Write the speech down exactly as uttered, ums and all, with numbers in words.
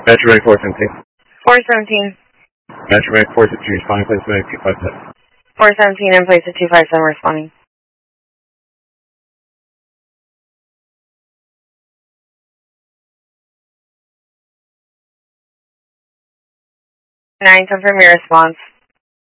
Metro Bank four seventeen. four seventeen. Metro Bank four sixteen, responding, place bank two five seven. four seventeen in place of two five seven, responding. nine, confirm your response.